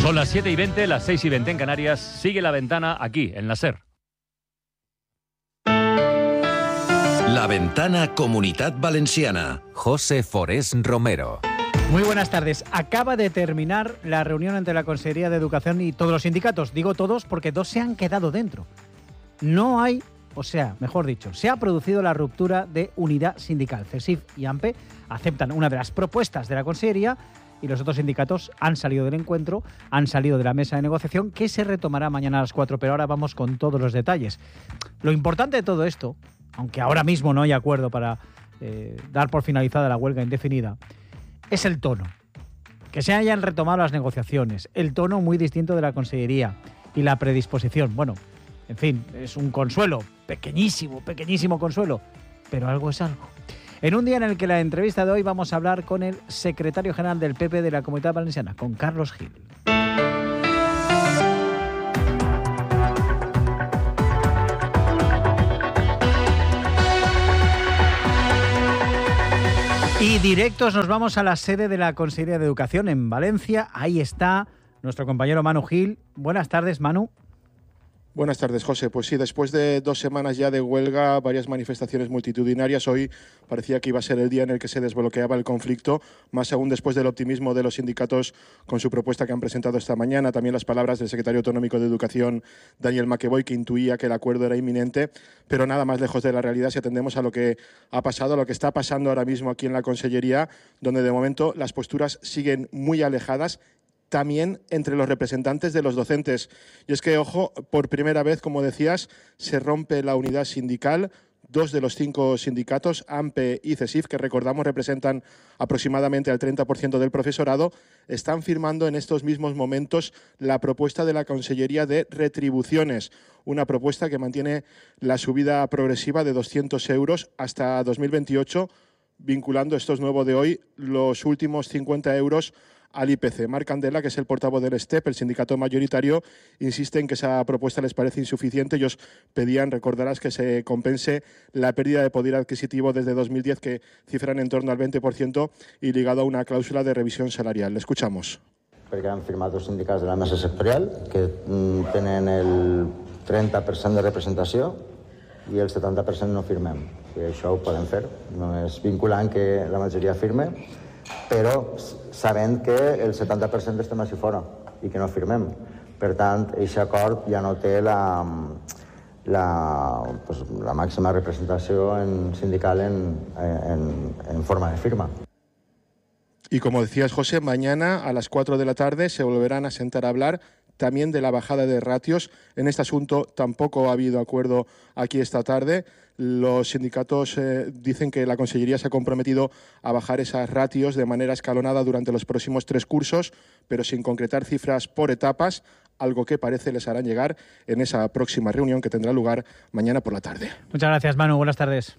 Son las 7:20, las 6:20 en Canarias. Sigue La Ventana aquí, en la SER. La Ventana Comunitat Valenciana. José Forés Romero. Muy buenas tardes. Acaba de terminar la reunión entre la Consejería de Educación y todos los sindicatos. Digo todos porque dos se han quedado dentro. No hay, mejor dicho, se ha producido la ruptura de unidad sindical. CESIF y AMPE aceptan una de las propuestas de la Consejería y los otros sindicatos han salido del encuentro, han salido de la mesa de negociación que se retomará mañana a las 4, pero ahora vamos con todos los detalles. Lo importante de todo esto, aunque ahora mismo no hay acuerdo para dar por finalizada la huelga indefinida, es el tono. Que se hayan retomado las negociaciones, el tono muy distinto de la Consellería y la predisposición. Bueno, en fin, es un consuelo, pequeñísimo consuelo, pero algo es algo. En un día en el que la entrevista de hoy vamos a hablar con el secretario general del PP de la Comunidad Valenciana, con Carlos Gil. Y directos nos vamos a la sede de la Consejería de Educación en Valencia. Ahí está nuestro compañero Manu Gil. Buenas tardes, Manu. Buenas tardes, José. Pues sí, después de 2 semanas ya de huelga, varias manifestaciones multitudinarias, hoy parecía que iba a ser el día en el que se desbloqueaba el conflicto, más aún después del optimismo de los sindicatos con su propuesta que han presentado esta mañana, también las palabras del secretario autonómico de Educación, Daniel Maqueboy, que intuía que el acuerdo era inminente, pero nada más lejos de la realidad si atendemos a lo que ha pasado, a lo que está pasando ahora mismo aquí en la Consellería, donde de momento las posturas siguen muy alejadas, también entre los representantes de los docentes. Y es que, ojo, por primera vez, como decías, se rompe la unidad sindical. 2 de los 5 sindicatos, AMPE y CESIF, que recordamos representan aproximadamente al 30% del profesorado, están firmando en estos mismos momentos la propuesta de la Consellería de Retribuciones, una propuesta que mantiene la subida progresiva de 200 euros hasta 2028, vinculando, esto es nuevo de hoy, los últimos 50 euros al IPC. Marc Candela, que es el portavoz del STEP, el sindicato mayoritario, insiste en que esa propuesta les parece insuficiente. Ellos pedían, recordarás, que se compense la pérdida de poder adquisitivo desde 2010, que cifran en torno al 20%, y ligado a una cláusula de revisión salarial. Le escuchamos. Perquè han firmat els sindicats de la mesa sectorial, que tenen el 30% de representació i el 70% no firmem. I això ho podem fer. No és vinculant que la majoria firme, però sabent que el 70% estem així fora i que no firmem. Per tant, aquest acord ja no té la màxima representació sindical en forma de firma. Y como decías, José, mañana a las 4 de la tarde se volverán a sentar a hablar también de la bajada de ratios. En este asunto tampoco ha habido acuerdo aquí esta tarde. Los sindicatos dicen que la Consellería se ha comprometido a bajar esas ratios de manera escalonada durante los próximos 3 cursos, pero sin concretar cifras por etapas, algo que parece les harán llegar en esa próxima reunión que tendrá lugar mañana por la tarde. Muchas gracias, Manu. Buenas tardes.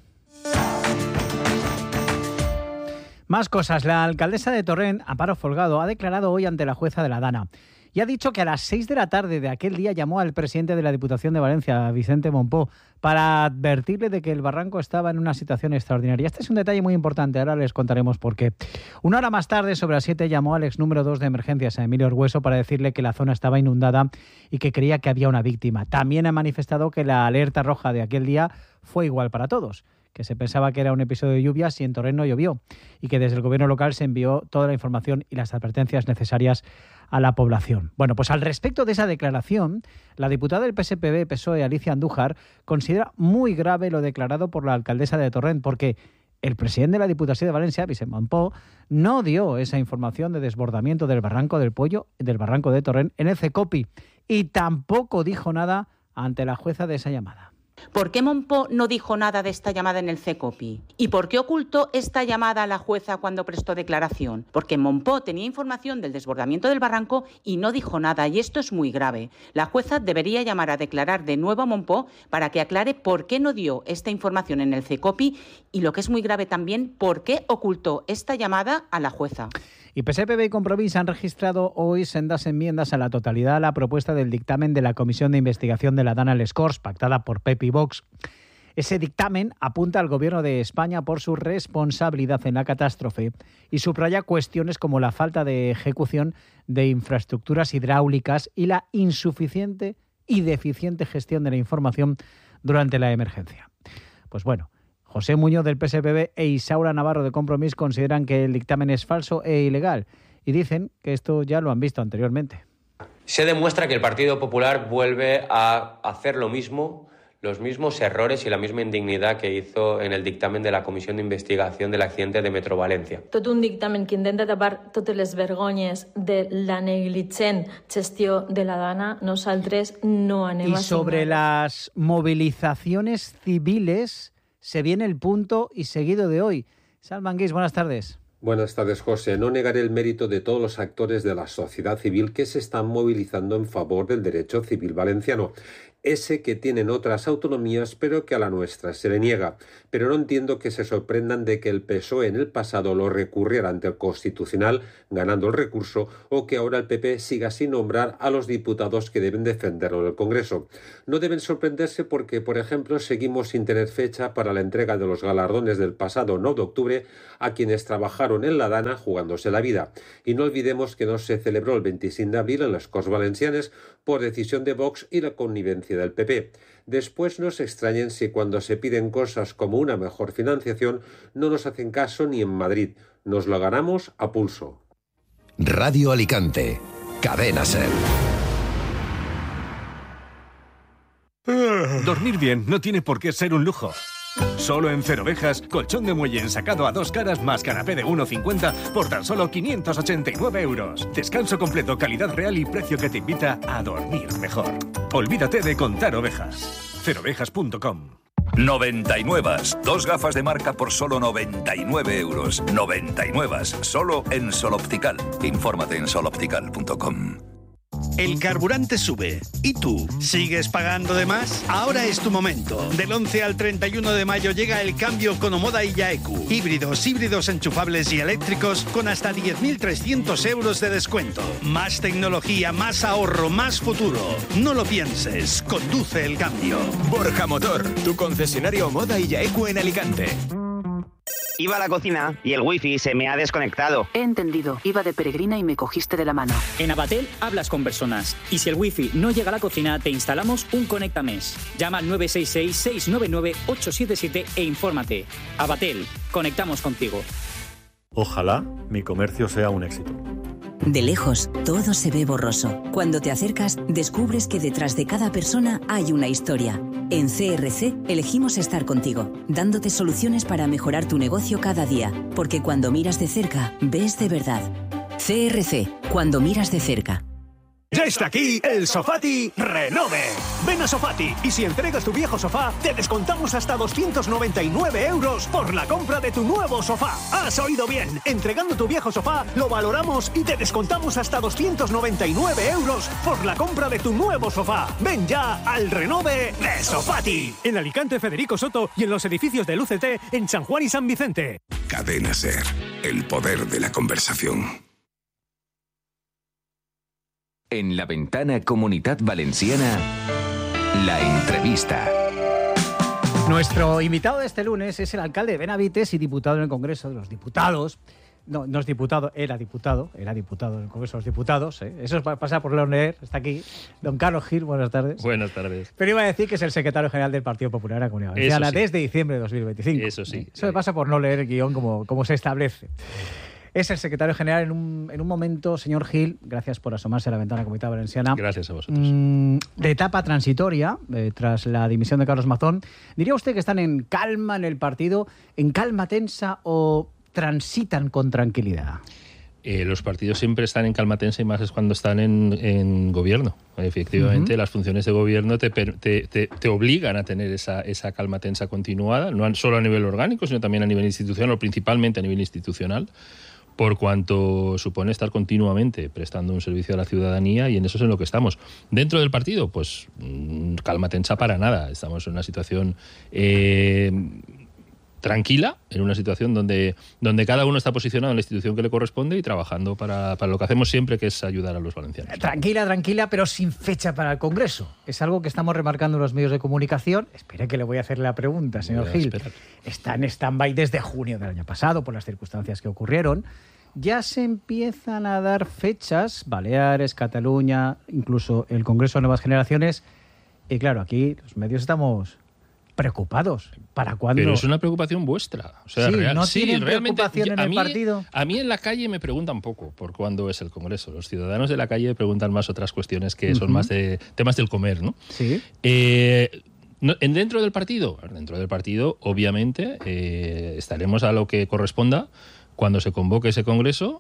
Más cosas. La alcaldesa de Torrent, Amparo Folgado, ha declarado hoy ante la jueza de la Dana y ha dicho que a las 6 de la tarde de aquel día llamó al presidente de la Diputación de Valencia, Vicente Mompó, para advertirle de que el barranco estaba en una situación extraordinaria. Este es un detalle muy importante, ahora les contaremos por qué. 1 hora más tarde, sobre las 7, llamó al ex número 2 de emergencias, a Emilio Orgüeso, para decirle que la zona estaba inundada y que creía que había una víctima. También ha manifestado que la alerta roja de aquel día fue igual para todos, que se pensaba que era un episodio de lluvias y en Torrent no llovió, y que desde el gobierno local se envió toda la información y las advertencias necesarias a la población. Bueno, pues al respecto de esa declaración, la diputada del PSPB-PSOE, Alicia Andújar, considera muy grave lo declarado por la alcaldesa de Torrent, porque el presidente de la Diputación de Valencia, Vicente Mompó, no dio esa información de desbordamiento del Barranco del Pollo, del Barranco de Torrent, en el CECOPI, y tampoco dijo nada ante la jueza de esa llamada. ¿Por qué Mompó no dijo nada de esta llamada en el CECOPI? ¿Y por qué ocultó esta llamada a la jueza cuando prestó declaración? Porque Mompó tenía información del desbordamiento del barranco y no dijo nada, y esto es muy grave. La jueza debería llamar a declarar de nuevo a Mompó para que aclare por qué no dio esta información en el CECOPI y, lo que es muy grave también, por qué ocultó esta llamada a la jueza. Y PSPB y Compromís han registrado hoy sendas enmiendas a la totalidad a la propuesta del dictamen de la Comisión de Investigación de la Dana Les Corts, pactada por PP y Vox. Ese dictamen apunta al Gobierno de España por su responsabilidad en la catástrofe y subraya cuestiones como la falta de ejecución de infraestructuras hidráulicas y la insuficiente y deficiente gestión de la información durante la emergencia. Pues bueno, José Muñoz del PSPB e Isaura Navarro de Compromís consideran que el dictamen es falso e ilegal y dicen que esto ya lo han visto anteriormente. Se demuestra que el Partido Popular vuelve a hacer lo mismo, los mismos errores y la misma indignidad que hizo en el dictamen de la Comissió d'Investigació del accidente de Metro València. Tot un dictamen que intenta tapar totes les vergonyes de la negligent gestió de la Dana, nosaltres no anem a signar. Y sobre las movilizaciones civiles se viene el punto y seguido de hoy. Salman Guix, buenas tardes. Buenas tardes, José. No negaré el mérito de todos los actores de la sociedad civil que se están movilizando en favor del derecho civil valenciano. Ese que tienen otras autonomías, pero que a la nuestra se le niega. Pero no entiendo que se sorprendan de que el PSOE en el pasado lo recurriera ante el Constitucional, ganando el recurso, o que ahora el PP siga sin nombrar a los diputados que deben defenderlo en el Congreso. No deben sorprenderse porque, por ejemplo, seguimos sin tener fecha para la entrega de los galardones del pasado 9 de octubre a quienes trabajaron en la Dana jugándose la vida. Y no olvidemos que no se celebró el 25 de abril en las Corts Valencianes por decisión de Vox y la connivencia del PP. Después no se extrañen si cuando se piden cosas como una mejor financiación no nos hacen caso ni en Madrid. Nos lo ganamos a pulso. Radio Alicante. Cadena SER. Dormir bien no tiene por qué ser un lujo. Solo en Cero Ovejas, colchón de muelle ensacado a 2 caras más canapé de 1,50 por tan solo 589 euros. Descanso completo, calidad real y precio que te invita a dormir mejor. Olvídate de contar ovejas. Cerovejas.com. 99. 2 gafas de marca por solo 99 euros. 99. Solo en Sol Optical. Infórmate en soloptical.com. El carburante sube. ¿Y tú? ¿Sigues pagando de más? Ahora es tu momento. Del 11 al 31 de mayo llega el cambio con Omoda y Yaeku. Híbridos enchufables y eléctricos con hasta 10.300 euros de descuento. Más tecnología, más ahorro, más futuro. No lo pienses. Conduce el cambio. Borja Motor, tu concesionario Omoda y Yaeku en Alicante. Iba a la cocina y el wifi se me ha desconectado. He entendido. Iba de peregrina y me cogiste de la mano. En Abatel hablas con personas. Y si el wifi no llega a la cocina, te instalamos un Conecta Mesh. Llama al 966-699-877 e infórmate. Abatel. Conectamos contigo. Ojalá mi comercio sea un éxito. De lejos, todo se ve borroso. Cuando te acercas, descubres que detrás de cada persona hay una historia. En CRC elegimos estar contigo, dándote soluciones para mejorar tu negocio cada día, porque cuando miras de cerca, ves de verdad. CRC, cuando miras de cerca. Ya está aquí el Sofati Renove. Ven a Sofati y si entregas tu viejo sofá, te descontamos hasta 299 euros por la compra de tu nuevo sofá. ¡Has oído bien! Entregando tu viejo sofá, lo valoramos y te descontamos hasta 299 euros por la compra de tu nuevo sofá. Ven ya al Renove de Sofati. En Alicante, Federico Soto y en los edificios del UCT en San Juan y San Vicente. Cadena SER, el poder de la conversación. En la ventana Comunitat Valenciana, la entrevista. Nuestro invitado de este lunes es el alcalde de Benavites y diputado en el Congreso de los Diputados. No es diputado, era diputado en el Congreso de los Diputados. Eso pasa por leer, está aquí. Don Carlos Gil, buenas tardes. Buenas tardes. Pero iba a decir que es el secretario general del Partido Popular en la Comunidad Valenciana desde diciembre de 2025. Eso sí. Eso me pasa por no leer el guión como se establece. Es el secretario general en un momento, señor Gil, gracias por asomarse a la ventana Comunidad Valenciana. Gracias a vosotros. De etapa transitoria, tras la dimisión de Carlos Mazón. ¿Diría usted que están en calma en el partido, en calma tensa o transitan con tranquilidad? Los partidos siempre están en calma tensa y más es cuando están en gobierno. Efectivamente, las funciones de gobierno te obligan a tener esa calma tensa continuada, no solo a nivel orgánico, sino también a nivel institucional o principalmente a nivel institucional, por cuanto supone estar continuamente prestando un servicio a la ciudadanía y en eso es en lo que estamos. Dentro del partido, pues calma tensa para nada. Estamos en una situación tranquila, en una situación donde cada uno está posicionado en la institución que le corresponde y trabajando para lo que hacemos siempre, que es ayudar a los valencianos. Tranquila, pero sin fecha para el Congreso. Es algo que estamos remarcando en los medios de comunicación. Espere que le voy a hacer la pregunta, señor Gil. Está en stand-by desde junio del año pasado por las circunstancias que ocurrieron. Ya se empiezan a dar fechas, Baleares, Cataluña, incluso el Congreso de Nuevas Generaciones, y claro, aquí los medios estamos preocupados. ¿Para cuándo? Pero es una preocupación vuestra. O sea, sí, real. ¿no sí, tienen realmente, preocupación en el partido? A mí en la calle me preguntan poco por cuándo es el Congreso. Los ciudadanos de la calle preguntan más otras cuestiones que son más de temas del comer, ¿no? Sí. ¿Dentro del partido? Dentro del partido, obviamente, estaremos a lo que corresponda cuando se convoque ese Congreso.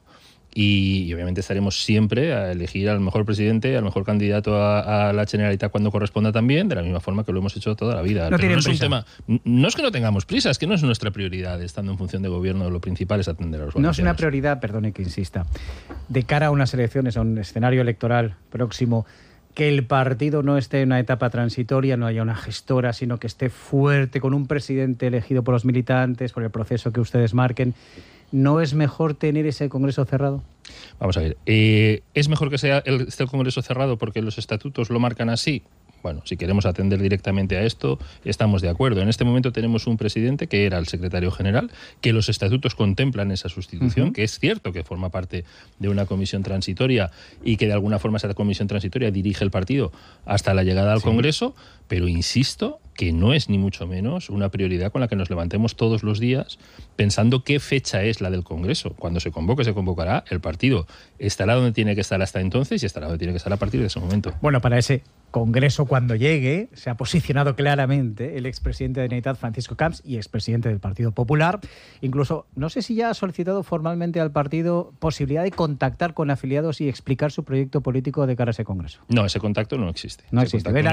Y obviamente estaremos siempre a elegir al mejor presidente, al mejor candidato a la Generalitat cuando corresponda también, de la misma forma que lo hemos hecho toda la vida. No, pero no es prisa. un tema. No es que no tengamos prisa, es que no es nuestra prioridad. Estando en función de gobierno, lo principal es atender a los No es una valencianos. prioridad, perdone que insista, de cara a unas elecciones, a un escenario electoral próximo, que el partido no esté en una etapa transitoria, no haya una gestora, sino que esté fuerte, con un presidente elegido por los militantes, por el proceso que ustedes marquen. ¿No es mejor tener ese Congreso cerrado? Vamos a ver. ¿Es mejor que esté el Congreso cerrado porque los estatutos lo marcan así? Bueno, si queremos atender directamente a esto, estamos de acuerdo. En este momento tenemos un presidente que era el secretario general, que los estatutos contemplan esa sustitución, que es cierto que forma parte de una comisión transitoria y que de alguna forma esa comisión transitoria dirige el partido hasta la llegada al Congreso, pero insisto que no es ni mucho menos una prioridad con la que nos levantemos todos los días pensando qué fecha es la del Congreso. Cuando se convoque, se convocará, el partido estará donde tiene que estar hasta entonces y estará donde tiene que estar a partir de ese momento. Bueno, para ese Congreso, cuando llegue, se ha posicionado claramente el expresidente de Generalitat, Francisco Camps, y expresidente del Partido Popular. Incluso, no sé si ya ha solicitado formalmente al partido posibilidad de contactar con afiliados y explicar su proyecto político de cara a ese Congreso. No, ese contacto no existe. No existe. Él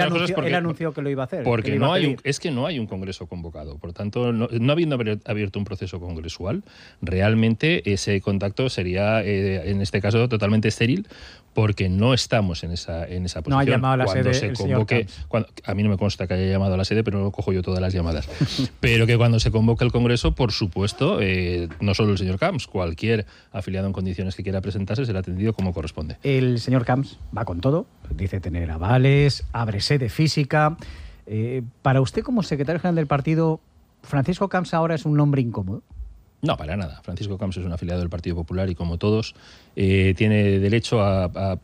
anunció que lo iba a hacer. Porque es que no hay un Congreso convocado. Por tanto, no habiendo abierto un proceso congresual, realmente ese contacto sería, en este caso, totalmente estéril, porque no estamos en esa posición. No ha llamado a la cuando sede se convoque, a mí no me consta que haya llamado a la sede, pero no cojo yo todas las llamadas. Pero que cuando se convoque el Congreso, por supuesto, no solo el señor Camps, cualquier afiliado en condiciones que quiera presentarse será atendido como corresponde. El señor Camps va con todo, dice tener avales, abre sede física. Para usted, como secretario general del partido, ¿Francisco Camps ahora es un nombre incómodo? No, para nada. Francisco Camps es un afiliado del Partido Popular y, como todos, tiene derecho a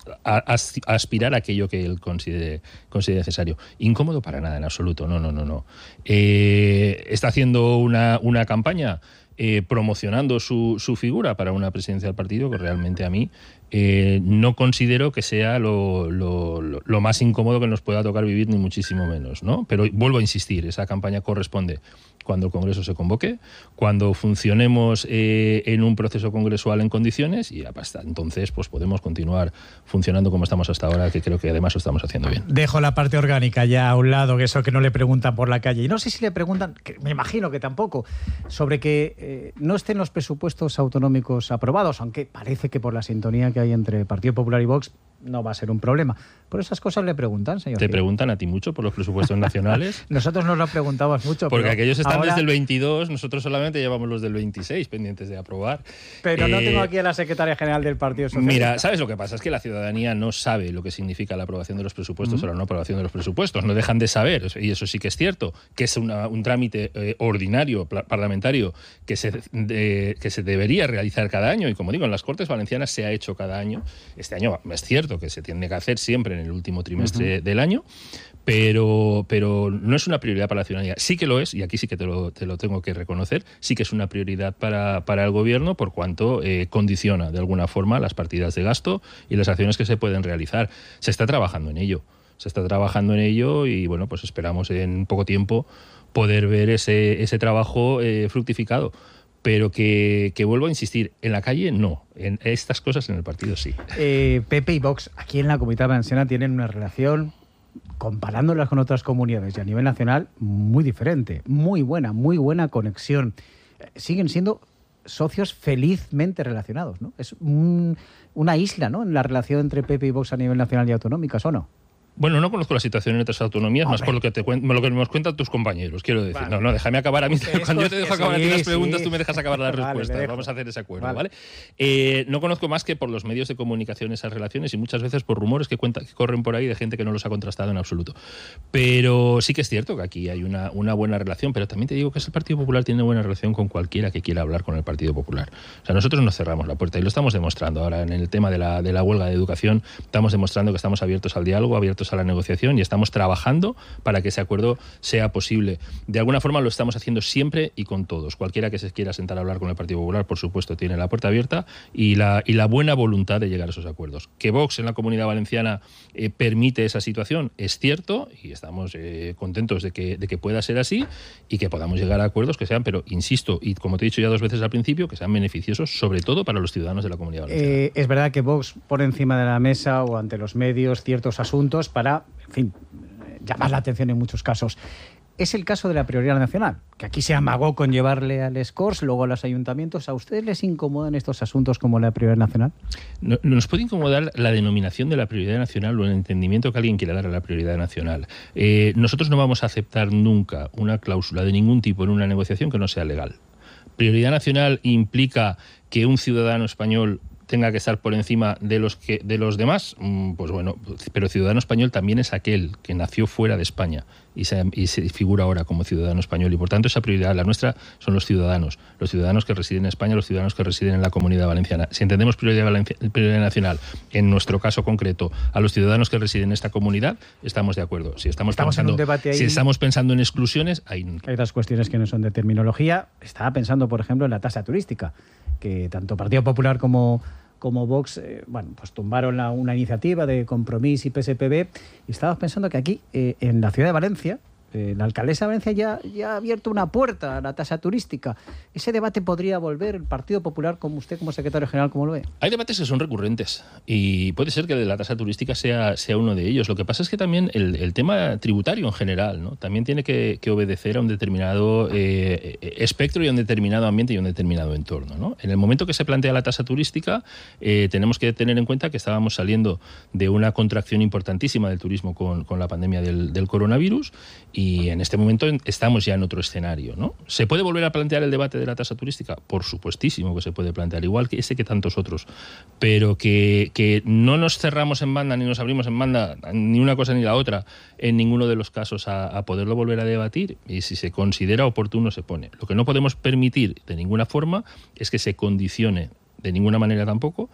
aspirar a aquello que él considere necesario. Incómodo para nada, en absoluto. No. Está haciendo una campaña promocionando su figura para una presidencia del partido que realmente a mí no considero que sea lo más incómodo que nos pueda tocar vivir, ni muchísimo menos, ¿no? Pero vuelvo a insistir, esa campaña corresponde cuando el Congreso se convoque, cuando funcionemos en un proceso congresual en condiciones, y hasta entonces pues podemos continuar funcionando como estamos hasta ahora, que creo que además lo estamos haciendo bien. Dejo la parte orgánica ya a un lado, que eso que no le preguntan por la calle. Y no sé si le preguntan, que me imagino que tampoco, sobre que no estén los presupuestos autonómicos aprobados, aunque parece que por la sintonía que hay entre Partido Popular y Vox no va a ser un problema. Por esas cosas le preguntan, señor. ¿Te preguntan a ti mucho por los presupuestos nacionales? Nosotros nos lo preguntamos mucho. Porque pero aquellos están ahora... desde el 22, nosotros solamente llevamos los del 26 pendientes de aprobar. Pero no tengo aquí a la secretaria general del Partido Socialista. Mira, ¿sabes lo que pasa? Es que la ciudadanía no sabe lo que significa la aprobación de los presupuestos o la no aprobación de los presupuestos. No dejan de saber, y eso sí que es cierto, que es un trámite ordinario, parlamentario, que se debería realizar cada año. Y como digo, en las Cortes Valencianas se ha hecho cada año. Este año es cierto que se tiene que hacer siempre en el último trimestre del año, pero no es una prioridad para la ciudadanía. Sí que lo es, y aquí sí que te lo tengo que reconocer, sí que es una prioridad para el gobierno, por cuanto condiciona de alguna forma las partidas de gasto y las acciones que se pueden realizar. Se está trabajando en ello y bueno, pues esperamos en poco tiempo poder ver ese trabajo fructificado. Pero que vuelvo a insistir, en la calle no, en estas cosas en el partido sí. PP y Vox aquí en la Comunidad Valenciana tienen una relación, comparándolas con otras comunidades y a nivel nacional, muy diferente, muy buena conexión. Siguen siendo socios felizmente relacionados, ¿no? Es una isla, ¿no?, en la relación entre PP y Vox a nivel nacional y autonómicas, ¿o no? Bueno, no conozco la situación en otras autonomías, más por lo que nos cuentan tus compañeros, quiero decir. Vale. No, déjame acabar a mí. Cuando yo te dejo acabar a ti las preguntas, tú me dejas acabar las respuestas. Vamos a hacer ese acuerdo, ¿vale? No conozco más que por los medios de comunicación esas relaciones y muchas veces por rumores que corren por ahí de gente que no los ha contrastado en absoluto. Pero sí que es cierto que aquí hay una buena relación, pero también te digo que el Partido Popular tiene buena relación con cualquiera que quiera hablar con el Partido Popular. O sea, nosotros no cerramos la puerta y lo estamos demostrando ahora en el tema de la huelga de educación. Estamos demostrando que estamos abiertos al diálogo, abiertos a la negociación y estamos trabajando para que ese acuerdo sea posible. De alguna forma lo estamos haciendo siempre y con todos. Cualquiera que se quiera sentar a hablar con el Partido Popular, por supuesto, tiene la puerta abierta y la buena voluntad de llegar a esos acuerdos. Que Vox en la Comunidad Valenciana permite esa situación es cierto y estamos contentos de que pueda ser así y que podamos llegar a acuerdos que sean, pero insisto, y como te he dicho ya 2 veces al principio, que sean beneficiosos, sobre todo para los ciudadanos de la Comunidad Valenciana. Es verdad que Vox pone encima de la mesa o ante los medios ciertos asuntos para, en fin, llamar la atención en muchos casos. Es el caso de la prioridad nacional, que aquí se amagó con llevarle al Escors, luego a los ayuntamientos. ¿A ustedes les incomodan estos asuntos como la prioridad nacional? No, nos puede incomodar la denominación de la prioridad nacional o el entendimiento que alguien quiera dar a la prioridad nacional. Nosotros no vamos a aceptar nunca una cláusula de ningún tipo en una negociación que no sea legal. Prioridad nacional implica que un ciudadano español tenga que estar por encima de los demás, pues bueno, pero ciudadano español también es aquel que nació fuera de España y se figura ahora como ciudadano español y por tanto esa prioridad, la nuestra, son los ciudadanos que residen en España, los ciudadanos que residen en la Comunidad Valenciana. Si entendemos prioridad nacional, en nuestro caso concreto, a los ciudadanos que residen en esta comunidad, estamos de acuerdo. Si estamos pensando en exclusiones, hay otras cuestiones que no son de terminología. Estaba pensando, por ejemplo, en la tasa turística, que tanto Partido Popular como Vox, pues tumbaron una iniciativa de Compromís y PSPB, y estaba pensando que aquí, en la ciudad de Valencia, la alcaldesa de Valencia ya ha abierto una puerta a la tasa turística. ¿Ese debate podría volver? ¿El Partido Popular, como usted como secretario general, cómo lo ve? Hay debates que son recurrentes y puede ser que la tasa turística sea uno de ellos. Lo que pasa es que también el tema tributario en general, ¿no? También tiene que obedecer a un determinado espectro y a un determinado ambiente y a un determinado entorno, ¿no? En el momento que se plantea la tasa turística, tenemos que tener en cuenta que estábamos saliendo de una contracción importantísima del turismo con la pandemia del coronavirus y en este momento estamos ya en otro escenario, ¿no? ¿Se puede volver a plantear el debate de la tasa turística? Por supuestísimo que se puede plantear, igual que ese que tantos otros, pero que no nos cerramos en banda ni nos abrimos en banda, ni una cosa ni la otra, en ninguno de los casos a poderlo volver a debatir, y si se considera oportuno se pone. Lo que no podemos permitir de ninguna forma es que se condicione de ninguna manera tampoco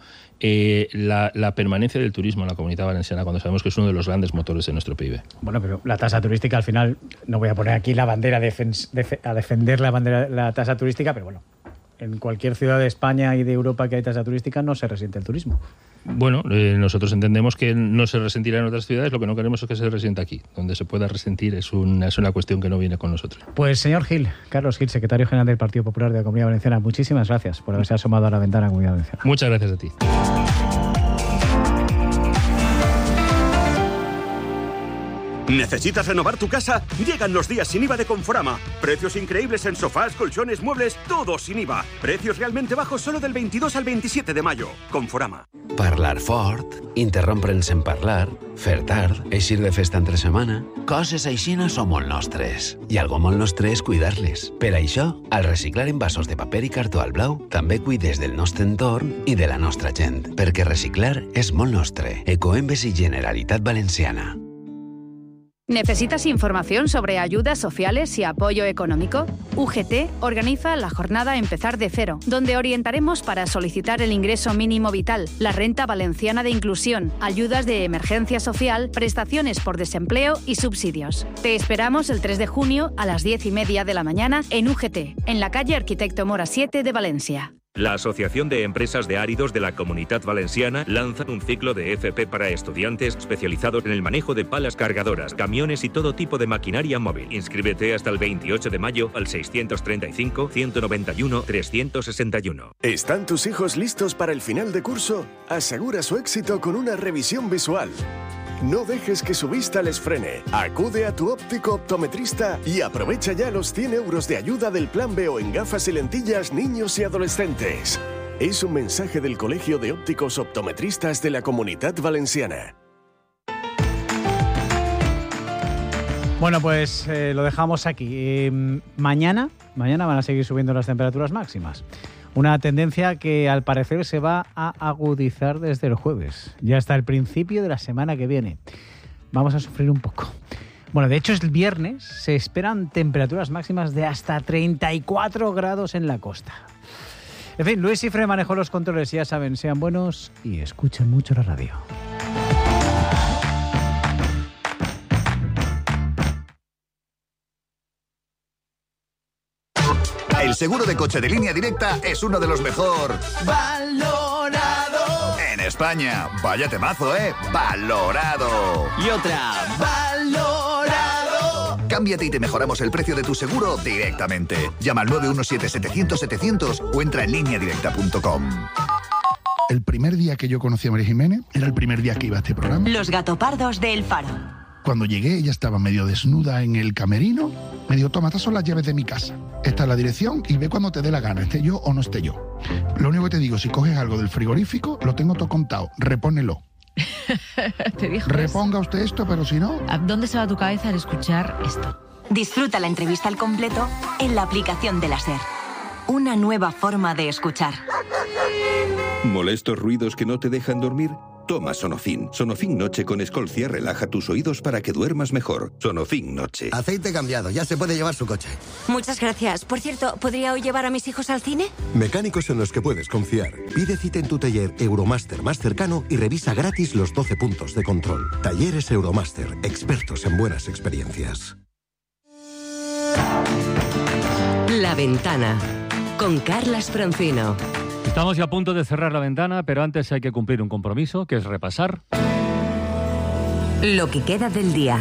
la permanencia del turismo en la Comunidad Valenciana cuando sabemos que es uno de los grandes motores de nuestro PIB. Bueno, pero la tasa turística al final, no voy a poner aquí la bandera a defender la tasa turística, pero bueno, en cualquier ciudad de España y de Europa que hay tasa turística no se resiente el turismo. Bueno, nosotros entendemos que no se resentirá en otras ciudades, lo que no queremos es que se resienta aquí. Donde se pueda resentir es una cuestión que no viene con nosotros. Pues señor Gil, Carlos Gil, secretario general del Partido Popular de la Comunidad Valenciana, muchísimas gracias por haberse asomado a la ventana de la Comunidad Valenciana. Muchas gracias a ti. ¿Necesitas renovar tu casa? Llegan los días sin IVA de Conforama. Precios increíbles en sofás, colchones, muebles, todo sin IVA. Precios realmente bajos solo del 22 al 27 de mayo. Conforama. Parlar fort, interrompre'ns en parlar, fer tard, eixir de festa entre setmana... Coses aixina són molt nostres. I algo molt nostre és cuidar-les. Per això, al reciclar envasos de paper i cartó al blau, també cuides del nostre entorn i de la nostra gent. Perquè reciclar és molt nostre. Ecoembes i Generalitat Valenciana. ¿Necesitas información sobre ayudas sociales y apoyo económico? UGT organiza la jornada Empezar de Cero, donde orientaremos para solicitar el ingreso mínimo vital, la renta valenciana de inclusión, ayudas de emergencia social, prestaciones por desempleo y subsidios. Te esperamos el 3 de junio a las 10:30 de la mañana en UGT, en la calle Arquitecto Mora 7 de Valencia. La Asociación de Empresas de Áridos de la Comunidad Valenciana lanza un ciclo de FP para estudiantes especializados en el manejo de palas cargadoras, camiones y todo tipo de maquinaria móvil. Inscríbete hasta el 28 de mayo al 635-191-361. ¿Están tus hijos listos para el final de curso? Asegura su éxito con una revisión visual. No dejes que su vista les frene. Acude a tu óptico optometrista y aprovecha ya los 100 euros de ayuda del Plan Veo en gafas y lentillas niños y adolescentes. Es un mensaje del Colegio de Ópticos Optometristas de la Comunidad Valenciana. Bueno, pues lo dejamos aquí. Mañana van a seguir subiendo las temperaturas máximas. Una tendencia que al parecer se va a agudizar desde el jueves, ya hasta el principio de la semana que viene. Vamos a sufrir un poco. Bueno, de hecho, el viernes se esperan temperaturas máximas de hasta 34 grados en la costa. En fin, Luis Ifre manejó los controles, ya saben, sean buenos y escuchen mucho la radio. El seguro de coche de Línea Directa es uno de los mejor valorado en España. Vaya temazo, ¿eh? Valorado. Y otra, valorado. Cámbiate y te mejoramos el precio de tu seguro directamente. Llama al 917-700-700 o entra en lineadirecta.com. El primer día que yo conocí a María Jiménez era el primer día que iba a este programa. Los gatopardos de El Faro. Cuando llegué, ella estaba medio desnuda en el camerino. Me dijo, toma, estas son las llaves de mi casa. Esta es la dirección y ve cuando te dé la gana, esté yo o no esté yo. Lo único que te digo, si coges algo del frigorífico, lo tengo todo contado, repónelo. ¿Te dijo Reponga eso? Usted esto, pero si no... ¿A dónde se va tu cabeza al escuchar esto? Disfruta la entrevista al completo en la aplicación de la SER. Una nueva forma de escuchar. ¿Molestos ruidos que no te dejan dormir? Toma Sonofin. Sonofin Noche con Escolcia relaja tus oídos para que duermas mejor. Sonofin Noche. Aceite cambiado, ya se puede llevar su coche. Muchas gracias. Por cierto, ¿podría hoy llevar a mis hijos al cine? Mecánicos en los que puedes confiar. Pide cita en tu taller Euromaster más cercano y revisa gratis los 12 puntos de control. Talleres Euromaster, expertos en buenas experiencias. La Ventana, con Carlas Francino. Estamos ya a punto de cerrar la ventana, pero antes hay que cumplir un compromiso, que es repasar lo que queda del día,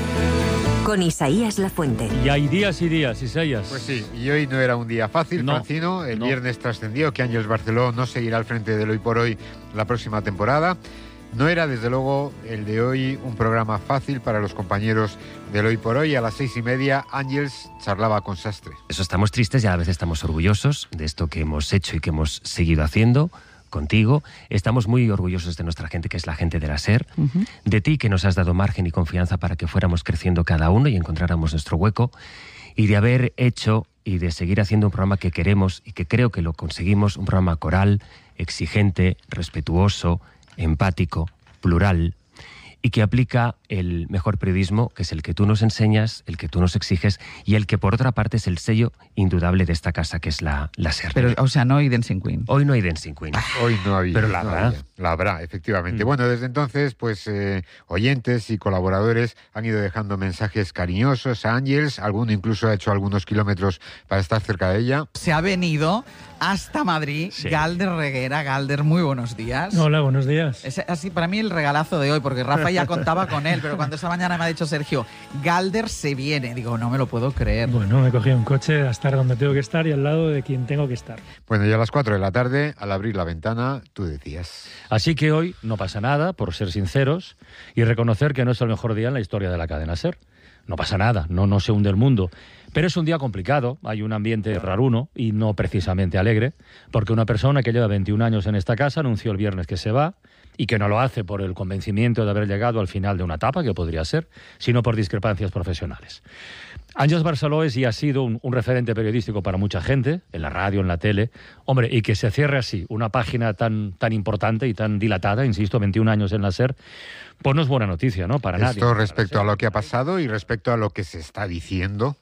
con Isaías Lafuente. Y hay días y días, Isaías. Pues sí, y hoy no era un día fácil, no, Francino. El viernes trascendió que Ángeles Barceló no seguirá al frente del Hoy por Hoy la próxima temporada. No era, desde luego, el de hoy un programa fácil para los compañeros del Hoy por Hoy. A las 6:30, Ángeles charlaba con Sastre. Eso, estamos tristes y a la vez estamos orgullosos de esto que hemos hecho y que hemos seguido haciendo contigo. Estamos muy orgullosos de nuestra gente, que es la gente de la SER, de ti, que nos has dado margen y confianza para que fuéramos creciendo cada uno y encontráramos nuestro hueco, y de haber hecho y de seguir haciendo un programa que queremos y que creo que lo conseguimos, un programa coral, exigente, respetuoso, empático, plural, y que aplica el mejor periodismo, que es el que tú nos enseñas, el que tú nos exiges, y el que, por otra parte, es el sello indudable de esta casa, que es la SER. Pero, o sea, no hay Dancing Queen. Hoy no hay Dancing Queen. Hoy no había. Pero la habrá. La habrá, efectivamente. Bueno, desde entonces, pues, oyentes y colaboradores han ido dejando mensajes cariñosos a Ángeles. Alguno incluso ha hecho algunos kilómetros para estar cerca de ella. Se ha venido hasta Madrid, sí. Galder Reguera. Galder, muy buenos días. Hola, buenos días. Es así, para mí el regalazo de hoy, porque Rafa ya contaba con él, pero cuando esta mañana me ha dicho Sergio, Galder se viene, digo, no me lo puedo creer. Bueno, me he cogido un coche a estar donde tengo que estar y al lado de quien tengo que estar. Bueno, ya a las 4 de la tarde, al abrir la ventana, tú decías... Así que hoy no pasa nada, por ser sinceros, y reconocer que no es el mejor día en la historia de la cadena SER. No pasa nada, no se hunde el mundo. Pero es un día complicado, hay un ambiente raruno y no precisamente alegre, porque una persona que lleva 21 años en esta casa anunció el viernes que se va, y que no lo hace por el convencimiento de haber llegado al final de una etapa, que podría ser, sino por discrepancias profesionales. Ángeles Barceló es y ha sido un referente periodístico para mucha gente, en la radio, en la tele. Hombre, y que se cierre así una página tan importante y tan dilatada, insisto, 21 años en la SER, pues no es buena noticia, ¿no? Para nadie. Esto respecto a lo que ha pasado y respecto a lo que se está diciendo.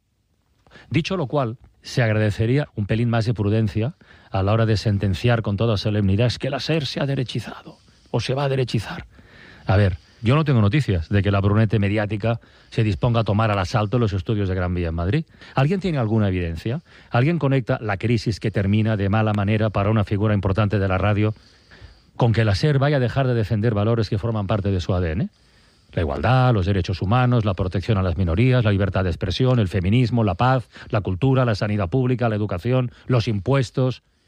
Dicho lo cual, se agradecería un pelín más de prudencia a la hora de sentenciar con toda solemnidad es que la SER se ha derechizado o se va a derechizar. A ver, yo no tengo noticias de que la brunete mediática se disponga a tomar al asalto los estudios de Gran Vía en Madrid. ¿Alguien tiene alguna evidencia? ¿Alguien conecta la crisis que termina de mala manera para una figura importante de la radio con que la SER vaya a dejar de defender valores que forman parte de su ADN? La igualdad, los derechos humanos, la protección a las minorías, la libertad de expresión, el feminismo, la paz, la cultura, la sanidad pública, la educación, los impuestos.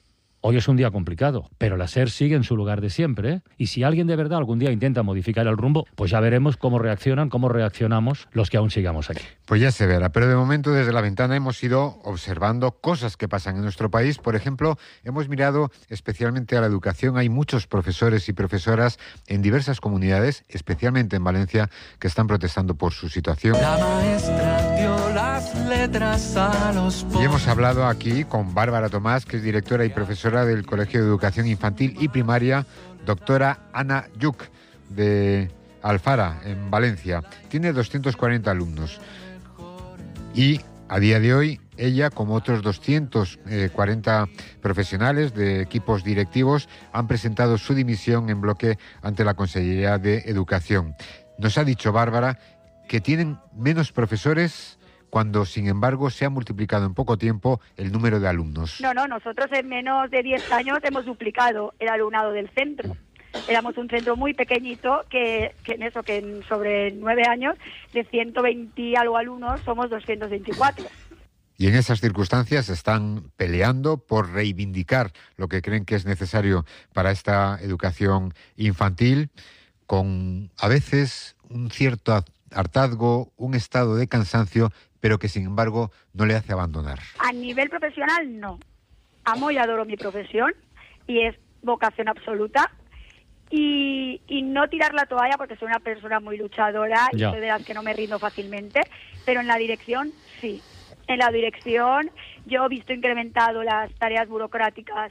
Hoy es un día complicado, pero la SER sigue en su lugar de siempre, ¿eh? Y si alguien de verdad algún día intenta modificar el rumbo, pues ya veremos cómo reaccionamos los que aún sigamos aquí. Pues ya se verá, pero de momento desde la ventana hemos ido observando cosas que pasan en nuestro país. Por ejemplo, hemos mirado especialmente a la educación. Hay muchos profesores y profesoras en diversas comunidades, especialmente en Valencia, que están protestando por su situación. La maestra dio las letras a los pobres. Y hemos hablado aquí con Bárbara Tomás, que es directora y profesora del Colegio de Educación Infantil y Primaria, doctora Ana Yuc, de Alfara, en Valencia. Tiene 240 alumnos. Y a día de hoy, ella, como otros 240 profesionales de equipos directivos, han presentado su dimisión en bloque ante la Consejería de Educación. Nos ha dicho Bárbara que tienen menos profesores cuando, sin embargo, se ha multiplicado en poco tiempo el número de alumnos. No, nosotros en menos de 10 años hemos duplicado el alumnado del centro. Éramos un centro muy pequeñito que en sobre 9 años, de 120 y algo alumnos, somos 224. Y en esas circunstancias están peleando por reivindicar lo que creen que es necesario para esta educación infantil, con a veces un cierto hartazgo, un estado de cansancio, pero que sin embargo no le hace abandonar. A nivel profesional, no. Amo y adoro mi profesión y es vocación absoluta. Y no tirar la toalla porque soy una persona muy luchadora y soy de las que no me rindo fácilmente, pero en la dirección sí. En la dirección yo he visto incrementado las tareas burocráticas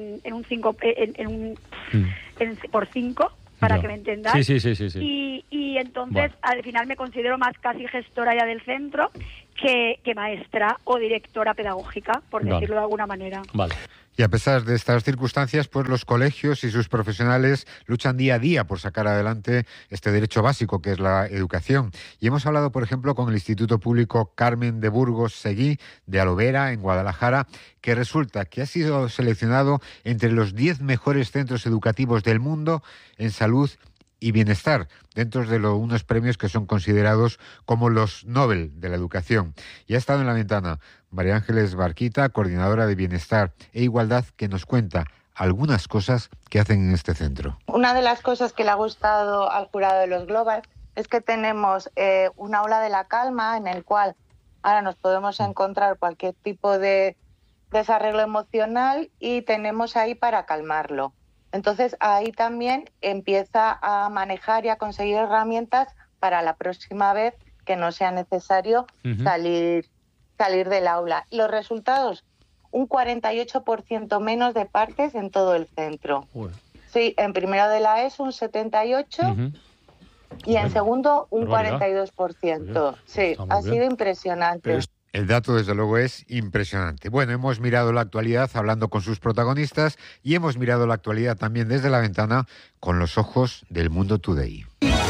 por 5, para que me entendáis. Sí. Y entonces al final me considero más casi gestora ya del centro que maestra o directora pedagógica, por decirlo de alguna manera. Vale. Y a pesar de estas circunstancias, pues los colegios y sus profesionales luchan día a día por sacar adelante este derecho básico que es la educación. Y hemos hablado, por ejemplo, con el Instituto Público Carmen de Burgos Seguí, de Alovera, en Guadalajara, que resulta que ha sido seleccionado entre los 10 mejores centros educativos del mundo en salud y bienestar, dentro de unos premios que son considerados como los Nobel de la educación. Y ha estado en la ventana María Ángeles Barquita, coordinadora de Bienestar e Igualdad, que nos cuenta algunas cosas que hacen en este centro. Una de las cosas que le ha gustado al jurado de los Global es que tenemos un aula de la calma en el cual ahora nos podemos encontrar cualquier tipo de desarreglo emocional y tenemos ahí para calmarlo. Entonces ahí también empieza a manejar y a conseguir herramientas para la próxima vez que no sea necesario salir del aula. Los resultados, un 48% menos de partes en todo el centro. Sí, en primero de la ESO un 78% y en segundo un 42%. Sí, ha sido impresionante. El dato, desde luego, es impresionante. Bueno, hemos mirado la actualidad hablando con sus protagonistas y hemos mirado la actualidad también desde la ventana con los ojos del Mundo Today.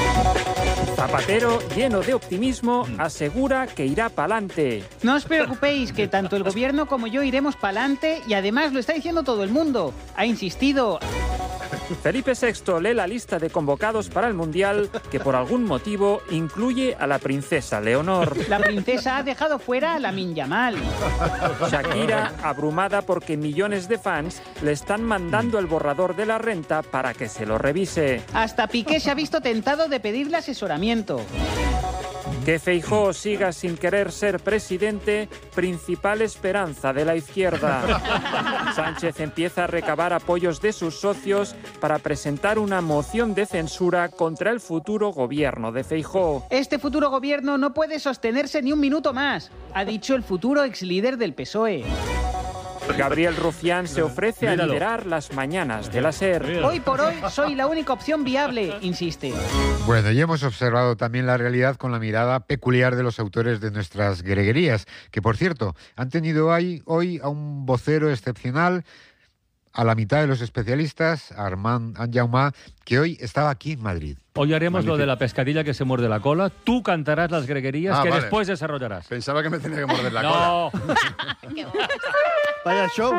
Zapatero, lleno de optimismo, asegura que irá pa'lante. No os preocupéis, que tanto el gobierno como yo iremos pa'lante y además lo está diciendo todo el mundo. Ha insistido. Felipe VI lee la lista de convocados para el Mundial que por algún motivo incluye a la princesa Leonor. La princesa ha dejado fuera a Lamine Yamal. Shakira, abrumada porque millones de fans le están mandando el borrador de la renta para que se lo revise. Hasta Piqué se ha visto tentado de pedirle asesoramiento. Que Feijóo siga sin querer ser presidente, principal esperanza de la izquierda. Sánchez empieza a recabar apoyos de sus socios para presentar una moción de censura contra el futuro gobierno de Feijóo. Este futuro gobierno no puede sostenerse ni un minuto más, ha dicho el futuro exlíder del PSOE. Gabriel Rufián se ofrece a liderar las mañanas de la SER. Hoy por hoy soy la única opción viable, insiste. Bueno, y hemos observado también la realidad con la mirada peculiar de los autores de nuestras greguerías, que por cierto, han tenido hoy a un vocero excepcional, a la mitad de los especialistas, a Armand Anjaumà, que hoy estaba aquí en Madrid. Hoy haremos lo de la pescadilla que se muerde la cola. Tú cantarás las greguerías que después desarrollarás. Pensaba que me tenía que morder la cola. No. Vaya show.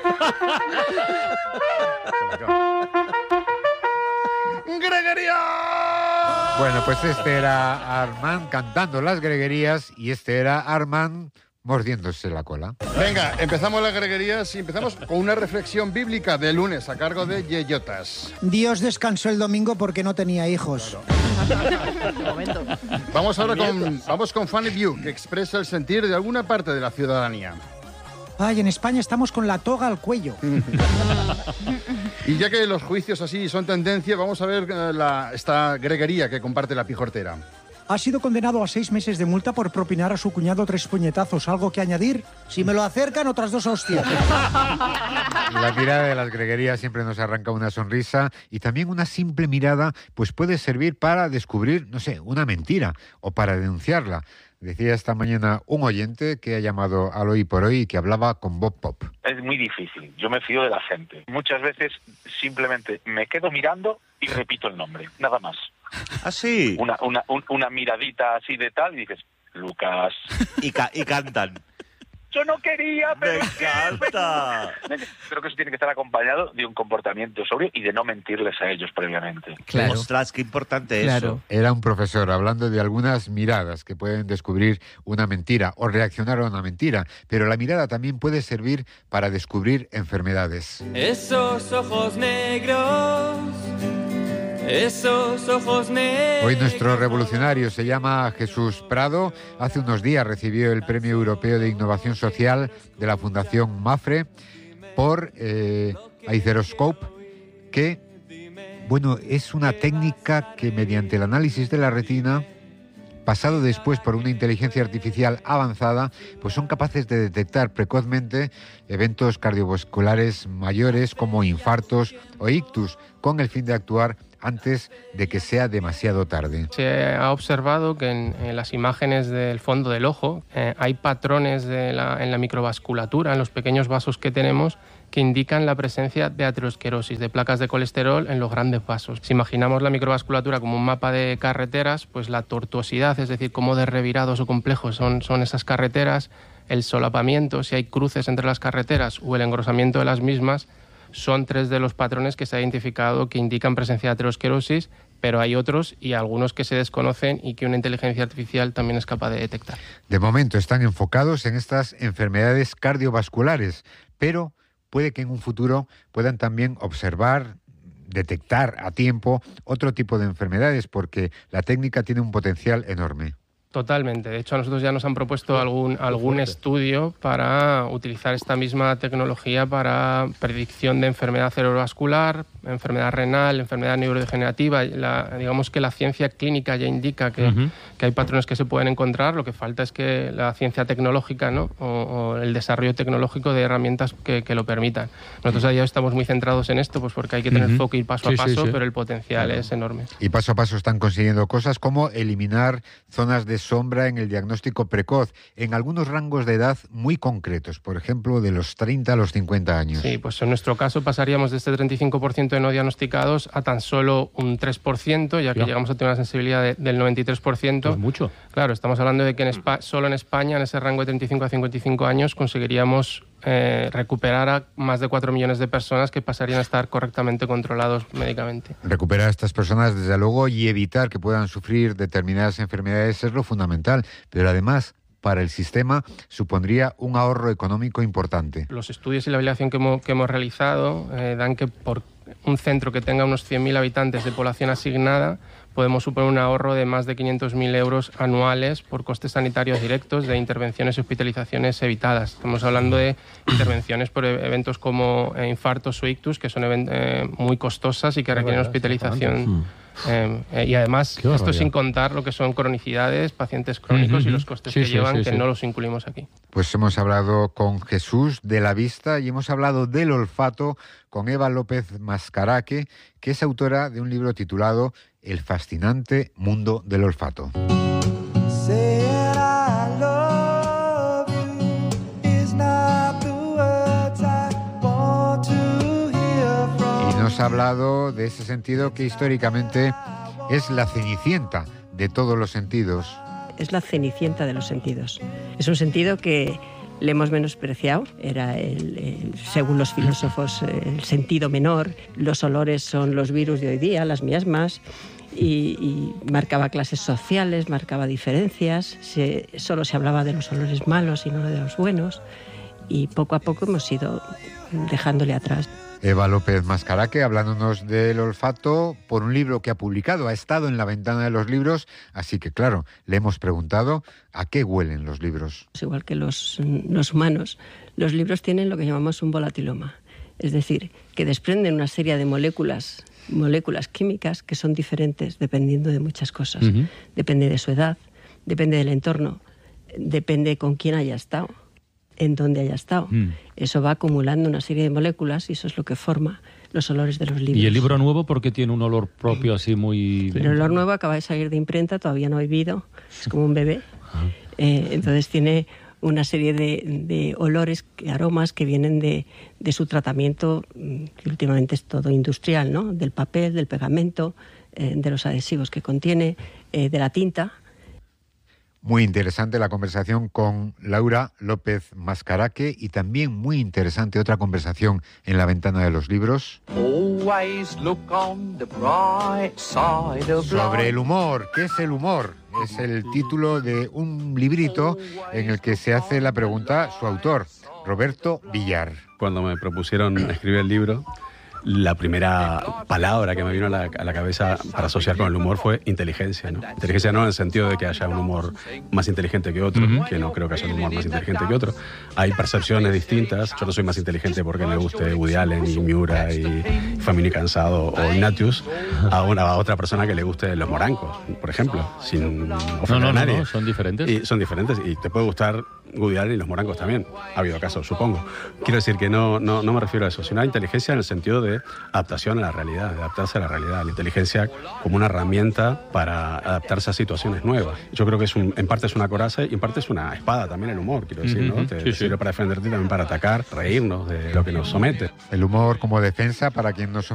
¡Greguería! Bueno, pues este era Armand cantando las greguerías y este era Armand mordiéndose la cola. Venga, empezamos las greguerías y empezamos con una reflexión bíblica de lunes a cargo de Yeyotas. Dios descansó el domingo porque no tenía hijos. Vamos ahora con Funny View, que expresa el sentir de alguna parte de la ciudadanía. Ay, en España estamos con la toga al cuello. Y ya que los juicios así son tendencia, vamos a ver esta greguería que comparte la Pijortera. Ha sido condenado a 6 meses de multa por propinar a su cuñado 3 puñetazos. ¿Algo que añadir? Si me lo acercan, otras 2 hostias. La mirada de las greguerías siempre nos arranca una sonrisa, y también una simple mirada pues puede servir para descubrir, no sé, una mentira o para denunciarla. Decía esta mañana un oyente que ha llamado al Hoy por Hoy y que hablaba con Bob Pop. Es muy difícil, yo me fío de la gente. Muchas veces simplemente me quedo mirando y repito el nombre, nada más. ¿Ah, sí? Una miradita así de tal y dices, Lucas. Y cantan. Yo no quería, pero... ¡Me encanta! Creo que eso tiene que estar acompañado de un comportamiento sobrio y de no mentirles a ellos previamente. Claro. Ostras, qué importante eso. Era un profesor hablando de algunas miradas que pueden descubrir una mentira o reaccionar a una mentira, pero la mirada también puede servir para descubrir enfermedades. Esos ojos negros... Esos ojos negros. Hoy nuestro revolucionario se llama Jesús Prado. Hace unos días recibió el Premio Europeo de Innovación Social de la Fundación Mafre por Aizeroscope, que, bueno, es una técnica que mediante el análisis de la retina, pasado después por una inteligencia artificial avanzada, pues son capaces de detectar precozmente eventos cardiovasculares mayores como infartos o ictus, con el fin de actuar antes de que sea demasiado tarde. Se ha observado que en las imágenes del fondo del ojo hay patrones en la microvasculatura, en los pequeños vasos que tenemos, que indican la presencia de aterosclerosis, de placas de colesterol en los grandes vasos. Si imaginamos la microvasculatura como un mapa de carreteras, pues la tortuosidad, es decir, cómo de revirados o complejos son esas carreteras, el solapamiento, si hay cruces entre las carreteras o el engrosamiento de las mismas, son 3 de los patrones que se ha identificado que indican presencia de aterosclerosis, pero hay otros y algunos que se desconocen y que una inteligencia artificial también es capaz de detectar. De momento están enfocados en estas enfermedades cardiovasculares, pero puede que en un futuro puedan también observar, detectar a tiempo otro tipo de enfermedades, porque la técnica tiene un potencial enorme. Totalmente. De hecho, a nosotros ya nos han propuesto algún estudio para utilizar esta misma tecnología para predicción de enfermedad cerebrovascular, enfermedad renal, enfermedad neurodegenerativa. Digamos que la ciencia clínica ya indica que hay patrones que se pueden encontrar. Lo que falta es que la ciencia tecnológica, ¿no? o el desarrollo tecnológico de herramientas que lo permitan. Nosotros a día estamos muy centrados en esto, pues porque hay que tener foco y ir paso a paso, pero el potencial es enorme. Y paso a paso están consiguiendo cosas como eliminar zonas de sombra en el diagnóstico precoz en algunos rangos de edad muy concretos, por ejemplo, de los 30 a los 50 años. Sí, pues en nuestro caso pasaríamos de este 35% de no diagnosticados a tan solo un 3%, ya que llegamos a tener una sensibilidad del 93%. Pues mucho. Claro, estamos hablando de que solo en España, en ese rango de 35 a 55 años, conseguiríamos recuperar a más de 4 millones de personas que pasarían a estar correctamente controlados médicamente. Recuperar a estas personas, desde luego, y evitar que puedan sufrir determinadas enfermedades es lo fundamental, pero además, para el sistema supondría un ahorro económico importante. Los estudios y la validación que hemos realizado dan que por un centro que tenga unos 100.000 habitantes de población asignada podemos suponer un ahorro de más de 500.000 euros anuales por costes sanitarios directos de intervenciones y hospitalizaciones evitadas. Estamos hablando de intervenciones por eventos como infartos o ictus, que son muy costosas y que requieren hospitalización. Y además, esto sin contar lo que son cronicidades, pacientes crónicos y los costes que llevan, que no los incluimos aquí. Pues hemos hablado con Jesús de la vista y hemos hablado del olfato con Eva López Mascaraque, que es autora de un libro titulado El fascinante mundo del olfato. Y nos ha hablado de ese sentido que históricamente es la cenicienta de todos los sentidos. Es la cenicienta de los sentidos. Es un sentido que le hemos menospreciado. Era, según los filósofos, el sentido menor. Los olores son los virus de hoy día, las miasmas. Y marcaba clases sociales, marcaba diferencias. Solo se hablaba de los olores malos y no de los buenos. Y poco a poco hemos ido dejándole atrás. Eva López Mascaraque, hablándonos del olfato por un libro que ha publicado, ha estado en la ventana de los libros, así que claro, le hemos preguntado a qué huelen los libros. Es igual que los humanos, los libros tienen lo que llamamos un volatiloma, es decir, que desprenden una serie de moléculas químicas que son diferentes dependiendo de muchas cosas. Depende de su edad, depende del entorno, depende con quién haya estado, en dónde haya estado. Eso va acumulando una serie de moléculas y eso es lo que forma los olores de los libros. ¿Y el libro nuevo por qué tiene un olor propio así muy...? El olor nuevo acaba de salir de imprenta, todavía no ha vivido, es como un bebé. Entonces tiene una serie de olores, aromas que vienen de su tratamiento, que últimamente es todo industrial, ¿no? Del papel, del pegamento, de los adhesivos que contiene, de la tinta. Muy interesante la conversación con Laura López Mascaraque y también muy interesante otra conversación en la ventana de los libros sobre el humor. ¿Qué es el humor? Es el título de un librito en el que se hace la pregunta su autor, Roberto Villar. Cuando me propusieron escribir el libro, la primera palabra que me vino a la cabeza para asociar con el humor fue inteligencia, ¿no? Inteligencia no en el sentido de que haya un humor más inteligente que otro, que no creo que haya un humor más inteligente que otro. Hay percepciones distintas. Yo no soy más inteligente porque me guste Woody Allen y Miura y Famini Cansado o Ignatius a otra persona que le guste Los Morancos, por ejemplo, sin ofender a nadie. No, son diferentes. Y son diferentes y te puede gustar Woody Allen y Los Morancos también. Ha habido casos, supongo. Quiero decir que no me refiero a eso, sino a inteligencia en el sentido de adaptación a la realidad, de adaptarse a la realidad. La inteligencia como una herramienta para adaptarse a situaciones nuevas. Yo creo que en parte es una coraza y en parte es una espada también el humor, quiero decir, ¿no? Te sirve para defenderte y también para atacar, reírnos de lo que nos somete. El humor como defensa para quien nos somete.